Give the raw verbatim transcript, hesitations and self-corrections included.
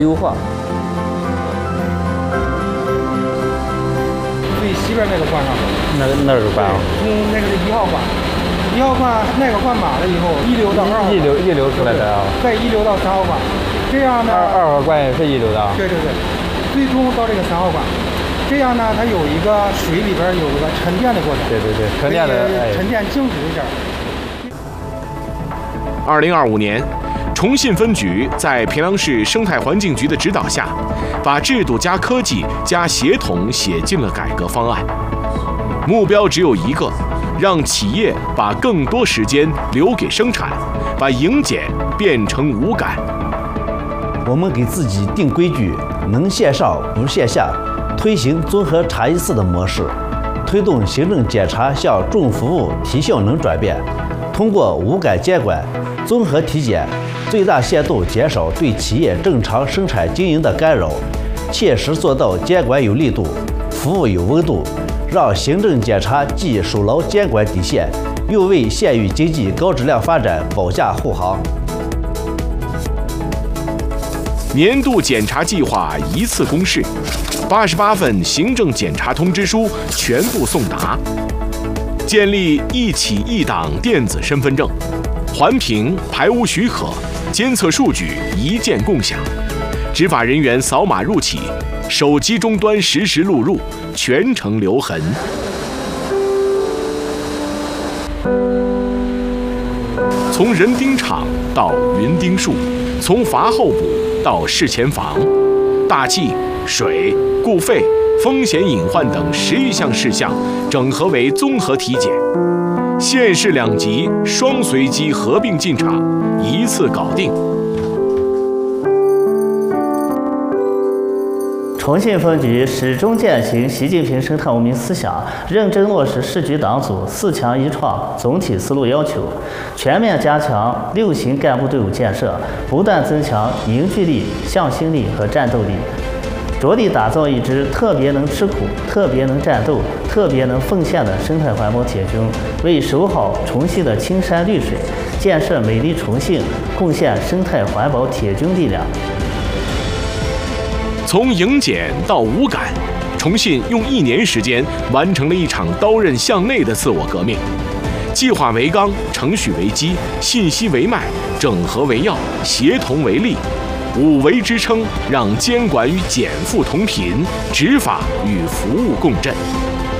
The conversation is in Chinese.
优化。 最西边那个关上， 那个那是关啊？ 嗯，那个是一号关，一号关那个关满了以后，一流到二号， 一流一流出来的啊。 再一流到三号关，这样呢？ 二二号关也是一流的啊。 对对对，最终到这个三号关，这样呢，它有一个水里边有一个沉淀的过程。 对对对，沉淀的沉淀静止一下。 二零二五年。重信分局在平凉市生态环境局的指导下，把制度加科技加协同写进了改革方案。目标只有一个，让企业把更多时间留给生产，把营检变成无感。 我们给自己定规矩，能线上不线下，推行综合查一次的模式，推动行政检查向重服务提效能转变，通过无感监管、综合体检。最大限度减少对企业正常生产经营的干扰，切实做到监管有力度、服务有温度，让行政检查既守牢监管底线，又为县域经济高质量发展保驾护航。 年度检查计划一次公示，八十八份行政检查通知书全部送达，建立一企一档电子身份证，环评、排污许可。监测数据一键共享，执法人员扫码入企，手机终端实时录入，全程留痕。从人盯场到云盯树，从阀候补到事前防，大气、水、固废、风险隐患等十余项事项整合为综合体检。县市两级双随机合并进场，一次搞定。 重信分局始终践行习近平生态文明思想，认真落实市局党组四强一创总体思路要求，全面加强六型干部队伍建设，不断增强凝聚力、向心力和战斗力。着力打造一支特别能吃苦、特别能战斗、特别能奉献的生态环保铁军，为守好重庆的青山绿水、建设美丽重庆贡献生态环保铁军力量。 从营检到无感，重信用一年时间完成了一场刀刃向内的自我革命。计划为纲，程序为基，信息为脉，整合为要，协同为力。五维支撑，让监管与减负同频，执法与服务共振。